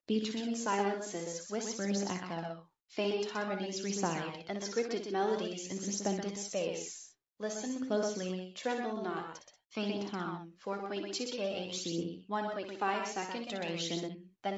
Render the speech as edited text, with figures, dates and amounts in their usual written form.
Between silences, whispers echo, faint harmonies reside, and scripted melodies in suspended space. Listen closely, tremble not. Faint hum, 4.2 kHz, 1.5 second duration.